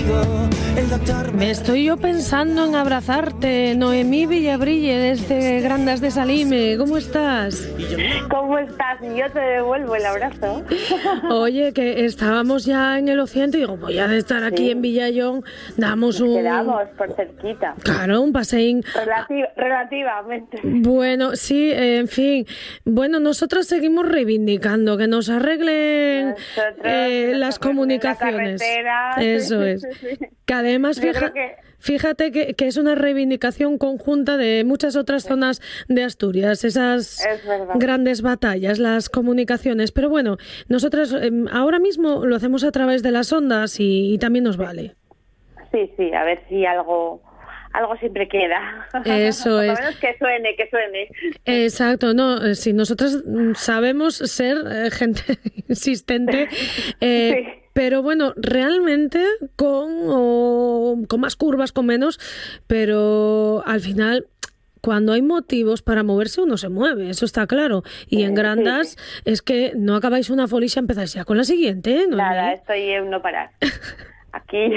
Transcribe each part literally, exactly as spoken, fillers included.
el doctor Me estoy yo pensando en abrazarte, Noemí Villabrille, desde Grandas de Salime. ¿Cómo estás? ¿Cómo estás? Yo te devuelvo el abrazo. Oye, que estábamos ya en el occidente y digo, voy a estar aquí Sí. en Villallón, damos Nos un... quedamos por cerquita. Claro, un paseín. Relativ- relativamente. Bueno, sí, eh, en fin. Bueno, nosotros seguimos reivindicando que nos arreglen Nosotros, eh, nos las arreglen comunicaciones. la carretera. Eso es. Que además, Yo fija- creo que- fíjate que, que es una reivindicación conjunta de muchas otras zonas de Asturias, esas Es verdad. grandes batallas, las comunicaciones. Pero bueno, nosotras eh, ahora mismo lo hacemos a través de las ondas y, y también nos vale. Sí, sí, a ver si algo algo siempre queda. Eso Por lo es. menos que suene, que suene. Exacto, no, eh, si nosotros mm, sabemos ser eh, gente insistente, eh, Sí. pero bueno, realmente con, o, con más curvas, con menos, pero al final, cuando hay motivos para moverse, uno se mueve, eso está claro. Y en Sí, Grandas es que no acabáis una folicia, empezáis ya con la siguiente, ¿eh? ¿No? Nada, estoy en no parar. Aquí.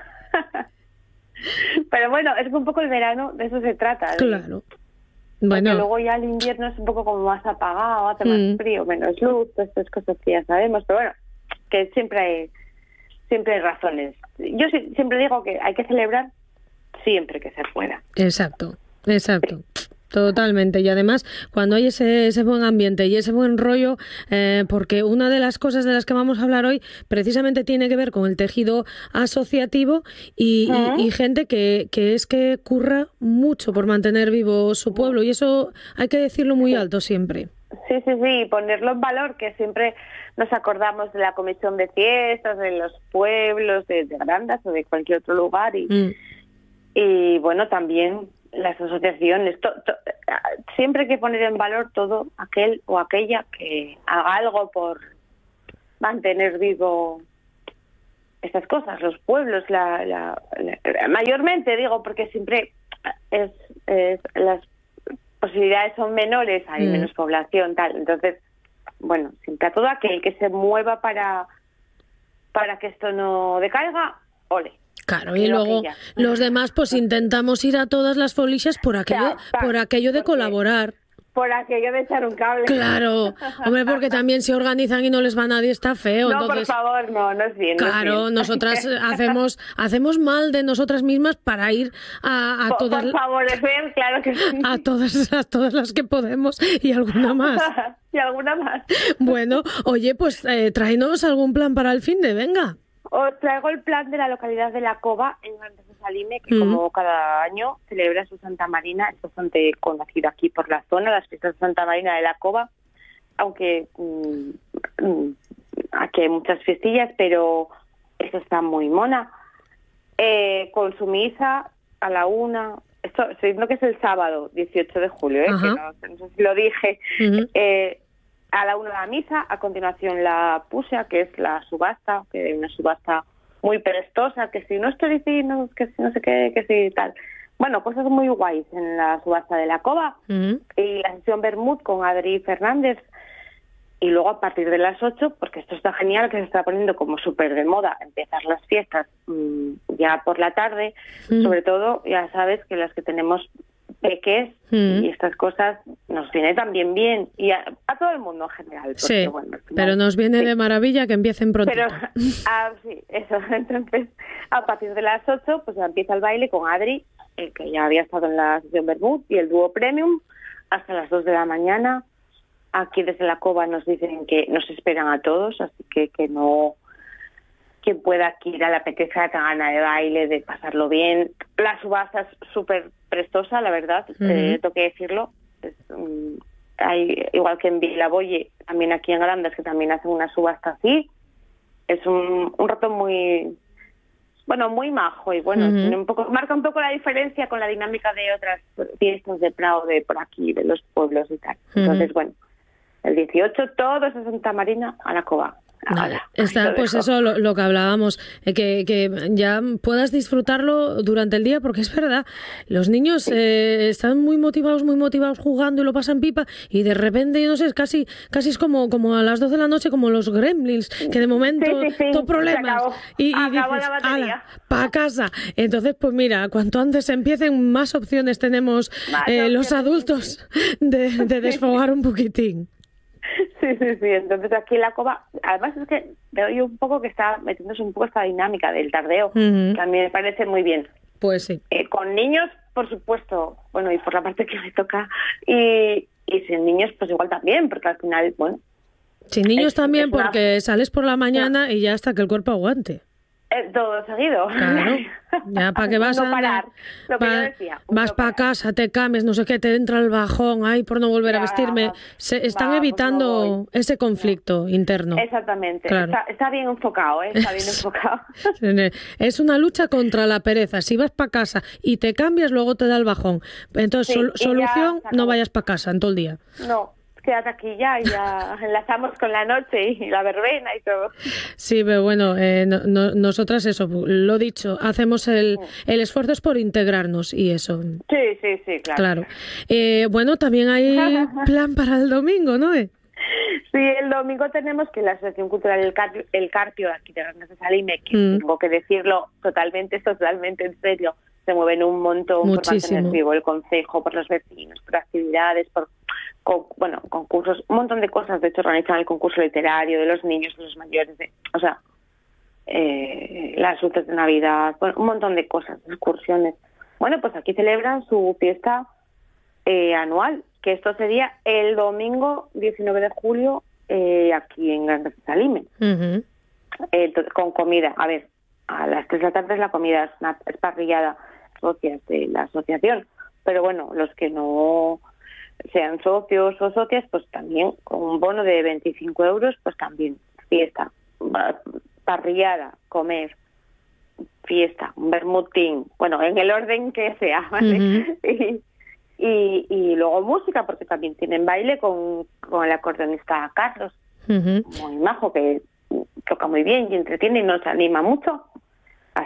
Pero bueno, es que un poco el verano, de eso se trata. de- Claro. Porque Bueno, luego ya el invierno es un poco como más apagado, hace Mm. más frío, menos luz, todas estas cosas que ya sabemos. Pero bueno, que siempre hay, siempre hay razones. Yo sí- siempre digo que hay que celebrar siempre que se pueda. exacto, exacto. Totalmente. Y además, cuando hay ese, ese buen ambiente y ese buen rollo, eh, porque una de las cosas de las que vamos a hablar hoy precisamente tiene que ver con el tejido asociativo y, Ujú. y- y gente que, que es que curra mucho por mantener vivo su pueblo. Y eso hay que decirlo muy alto siempre. Sí, sí, sí, y ponerlo en valor, que siempre nos acordamos de la comisión de fiestas, de los pueblos, de, de Grandas o de cualquier otro lugar. Y, Mm. y bueno, también las asociaciones. To- to- siempre hay que poner en valor todo aquel o aquella que haga algo por mantener vivo estas cosas, los pueblos, la, la, la- mayormente digo, porque siempre es, es las posibilidades son menores, hay Mm. menos población, tal. Entonces, bueno, siempre a todo aquel que se mueva para para que esto no decaiga, ole. Claro, y Creo luego que ya. los demás pues intentamos ir a todas las folias por aquello, Ya, ta, por aquello de porque- colaborar. Por aquello de echar un cable. Claro, hombre, porque también se organizan y no les va a nadie, está feo. No, entonces, por favor, no, no es bien. no es claro, bien. nosotras hacemos hacemos mal de nosotras mismas para ir a, a por, todas por favorecer, claro que sí. a todas a todas las que podemos y alguna más. Y alguna más. Bueno, oye, pues eh, tráenos algún plan para el fin de, venga. Os traigo el plan de la localidad de La Cova, en Grandes de Salime, que Mm. como cada año celebra su Santa Marina. Es bastante conocido aquí por la zona, las fiestas de Santa Marina de La Cova, aunque mm, mm, aquí hay muchas fiestillas, pero esta está muy mona. Eh, con su misa a la una, esto estoy diciendo que es el sábado dieciocho de julio, ¿eh? Que Ajá. no, no sé si lo dije. Ujú. Eh, a la una la misa, a continuación la pusia, que es la subasta, que es una subasta muy prestosa, que si no estoy diciendo, que si no sé qué, que si tal. Bueno, cosas muy guays en la subasta de La Cova. Ujú. Y la sesión Bermud con Adri Fernández. Y luego a partir de las ocho, porque esto está genial, que se está poniendo como súper de moda, empezar las fiestas mmm, ya por la tarde. Mm. Sobre todo, ya sabes que las que tenemos peques Mm. y estas cosas nos viene también bien. Y a, a todo el mundo en general. Porque, Sí, bueno, al final- pero nos viene sí. de maravilla que empiecen pronto. Pero, ah, sí, eso. Entonces, a partir de las ocho, pues ya empieza el baile con Adri, el que ya había estado en la sesión Bermud, y el dúo Premium, hasta las dos de la mañana. Aquí desde La Cova nos dicen que nos esperan a todos, así que que no... Quien pueda aquí ir a la pequeña gana de baile, de pasarlo bien. La subasta es súper prestosa, la verdad, Ujú. eh, tengo que decirlo. Es, um, hay, igual que en Vilaboye, también aquí en Grandas, que también hacen una subasta así. Es un, un rato muy, bueno, muy majo y bueno, Ujú. tiene un poco, marca un poco la diferencia con la dinámica de otras fiestas de Prado, de por aquí, de los pueblos y tal. Entonces, Ujú. bueno, el dieciocho todos a Santa Marina, a La Cova. Nada, está, pues dejo. eso, lo, lo que hablábamos, eh, que, que ya puedas disfrutarlo durante el día, porque es verdad, los niños Sí. eh, están muy motivados, muy motivados jugando y lo pasan pipa, y de repente, yo no sé, es casi, casi es como, como a las doce de la noche, como los gremlins, que de momento, Sí, sí, sí, todo se problemas, acabó. y, y Acabó dices, la batería. ala, pa' casa. Entonces, pues mira, cuanto antes empiecen, más opciones tenemos Más eh, los opciones, adultos de, de desfogar un poquitín. Sí, sí, sí. Entonces aquí en la cova, además es que veo yo un poco que está metiéndose un poco esta dinámica del tardeo, Ujú. que a mí me parece muy bien. Pues sí. Eh, con niños, por supuesto, bueno, y por la parte que me toca, y, y sin niños, pues igual también, porque al final, bueno, Sin niños es- también, es una- porque sales por la mañana y ya hasta que el cuerpo aguante. es todo seguido. Claro. Ya para que vas no a parar, lo que yo decía. vas no para parar. casa, te cambies, no sé qué, te entra el bajón, ay, por no volver a Ya, vestirme. Se, están va, pues evitando no voy. ese conflicto interno. Exactamente. Claro. Está, está bien enfocado, ¿eh? Está bien enfocado. Es una lucha contra la pereza. Si vas para casa y te cambias, luego te da el bajón. Entonces, Sí, sol- y ya solución, se acabó. no vayas para casa en todo el día. No, quédate aquí ya y ya enlazamos con la noche y la verbena y todo. Sí, pero bueno, eh, no- no- nosotras eso, lo dicho, hacemos el, el esfuerzo es por integrarnos y eso, Sí, sí, sí, claro. claro. Eh, bueno, también hay plan para el domingo, ¿no? Eh? Sí, el domingo tenemos que la Asociación Cultural El Carpio, el Carpio aquí de Grandes de Salime, que Mm. tengo que decirlo totalmente, totalmente en serio, se mueven un montón por Muchísimo. mantener vivo el concejo, por los vecinos, por actividades, por con, bueno, concursos, un montón de cosas. De hecho, organizan el concurso literario de los niños, de los mayores, de, o sea, eh, las luces de Navidad, bueno, un montón de cosas, excursiones. Bueno, pues aquí celebran su fiesta eh, anual, que esto sería el domingo diecinueve de julio eh, aquí en Grandes de Salime. Ujú. Eh, to- con comida. A ver, a las tres de la tarde es la comida, es, una, es parrillada, socias de la asociación. Pero bueno, los que no sean socios o socias, pues también con un bono de veinticinco euros, pues también fiesta, ba- parrillada, comer, fiesta, un bermutín, bueno, en el orden que sea, ¿vale? Ujú. y, y, y luego música, porque también tienen baile con, con el acordeonista Carlos, Ujú. muy majo, que toca muy bien y entretiene y nos anima mucho.